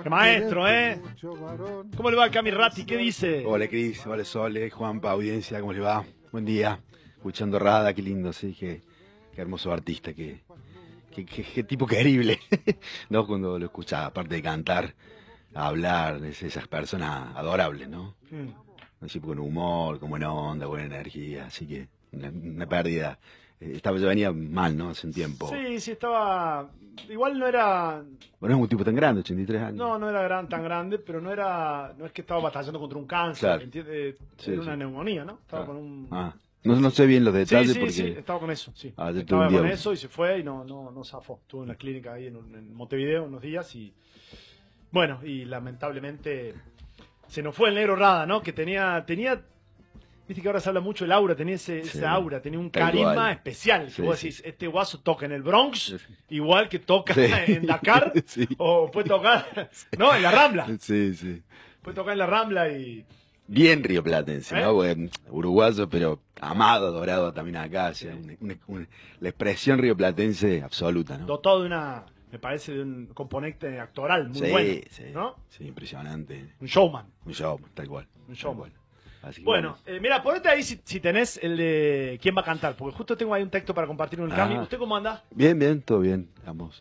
Qué maestro, ¿eh? ¿Cómo le va a Cami Ratti? ¿Qué dice? Hola Cris, hola Sole, Juanpa, audiencia, ¿cómo le va? Buen día. Escuchando Rada, qué lindo, sí, qué hermoso artista, qué tipo querible. ¿No? Cuando lo escuchaba, aparte de cantar, hablar, es esas personas adorables, ¿no? Así con humor, con buena onda, buena energía, así que una pérdida. Yo venía mal, ¿no? Hace un tiempo. Sí, estaba... Igual no era... Bueno, es un tipo tan grande, 83 años. No era tan grande, pero no es que estaba batallando contra un cáncer, Claro. Era una neumonía, ¿no? Estaba con un... No sé bien los detalles sí, porque... sí, estaba con eso, sí. Yo Estaba con eso y se fue y no zafó. Estuvo en la clínica ahí en Montevideo unos días y... Bueno, y lamentablemente se nos fue el negro Rada, ¿no? Que tenía... Viste que ahora se habla mucho del aura, tenía esa aura, tenía un carisma especial. Que vos decís, este guaso toca en el Bronx, igual que toca en Dakar, o puede tocar, ¿no? En la Rambla. Sí. Puede tocar en la Rambla y... Bien rioplatense, ¿no? Bueno, uruguayo, pero amado, adorado también acá. O sea, la expresión rioplatense absoluta, ¿no? Dotado de me parece, de un componente actoral muy bueno, ¿no? Sí, impresionante. Un showman. Un showman, tal cual. Un showman. Así que bueno, mira, ponete ahí si tenés el de quién va a cantar, porque justo tengo ahí un texto para compartir con el Cami. ¿Usted cómo anda? Bien, todo bien. Vamos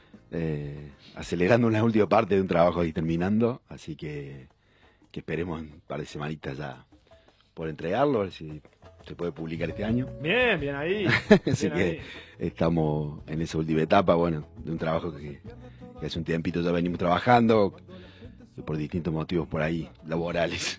acelerando una última parte de un trabajo ahí terminando, así que esperemos en un par de semanitas ya por entregarlo, a ver si se puede publicar este año. Bien ahí. Así que estamos en esa última etapa, bueno, de un trabajo que hace un tiempito ya venimos trabajando, por distintos motivos por ahí laborales,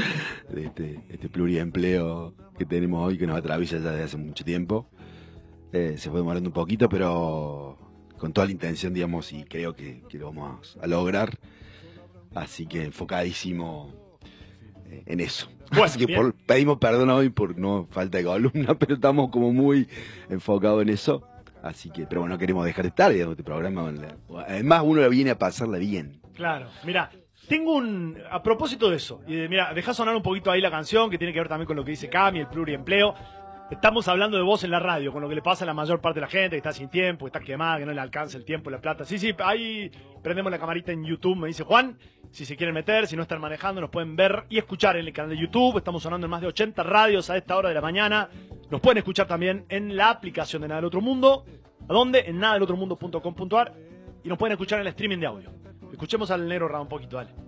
de este pluriempleo que tenemos hoy, que nos atraviesa ya desde hace mucho tiempo. Se fue demorando un poquito, pero con toda la intención, digamos, y creo que lo vamos a lograr. Así que enfocadísimo en eso. Bueno, así que pedimos perdón hoy por no falta de columna, pero estamos como muy enfocados en eso. Así que, pero bueno, no queremos dejar de estar, digamos, este programa. Además, uno viene a pasarla bien. Claro, mira, tengo a propósito de eso, y mira, dejá sonar un poquito ahí la canción, que tiene que ver también con lo que dice Cami, el pluriempleo. Estamos hablando de vos en la radio, con lo que le pasa a la mayor parte de la gente, que está sin tiempo, que está quemada, que no le alcanza el tiempo y la plata. Sí, ahí prendemos la camarita en YouTube, me dice Juan. Si se quieren meter, si no están manejando, nos pueden ver y escuchar en el canal de YouTube. Estamos sonando en más de 80 radios a esta hora de la mañana. Nos pueden escuchar también en la aplicación de Nada del Otro Mundo. ¿A dónde? En nadadelotromundo.com.ar. Y nos pueden escuchar en el streaming de audio. Escuchemos al negro Rada un poquito, dale.